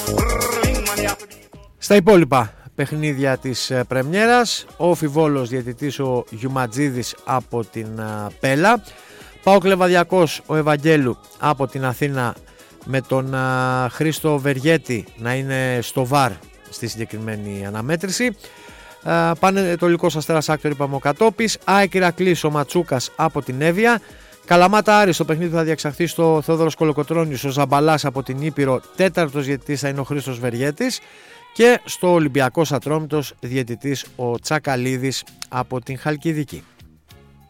Στα υπόλοιπα παιχνίδια της πρεμιέρας, ο Φιβόλος διαιτητής ο Γιουματζίδης από την Πέλα, ΠΑΟΚ Λεβαδιακός ο Ευαγγέλου από την Αθήνα με τον Χρήστο Βεργέτη να είναι στο ΒΑΡ στη συγκεκριμένη αναμέτρηση. Πανετολικός Αστέρας Άκτορ είπαμε ο Κατόπης, ΑΕΚ Ηρακλής ο Ματσούκας από την Εύβοια, Καλαμάτα Άρης στο παιχνίδι που θα διεξαχθεί στο Θεόδωρος Κολοκοτρώνης ο Ζαμπαλάς από την Ήπειρο, τέταρτος διαιτητής θα είναι ο Χρήστος Βεργέτης και στο Ολυμπιακός Ατρόμητος διαιτητής ο Τσακαλίδης από την Χαλκιδική.